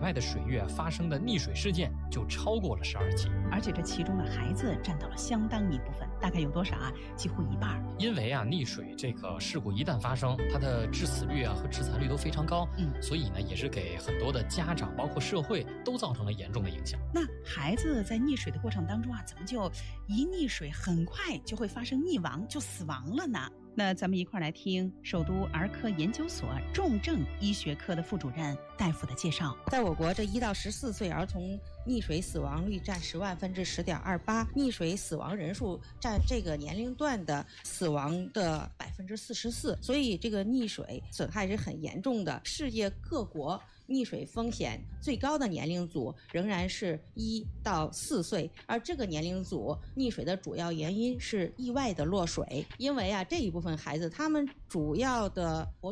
外的水域发生的溺水事件就超过了12起， 而且这其中的孩子占到了相当一部分，大概有多少啊？几乎一半。 因为溺水这个事故一旦发生，它的致死率和致残率都非常高，所以呢也是给很多的家长包括社会都造成了严重的影响。 那孩子在溺水的过程当中怎么就一溺水很快就会发生溺亡就死亡了呢？那咱们一块来听首都儿科研究所重症医学科的副主任大夫的介绍。 在我国，这1到14岁儿童溺水死亡率占10万分之10.28%，溺水死亡人数占这个年龄段的死亡的44%，所以这个溺水损害是很严重的。世界各国溺水风险最高的年龄组仍然是1到4岁，而这个年龄组溺水的主要原因是意外的落水。因为这一部分孩子他们主要的活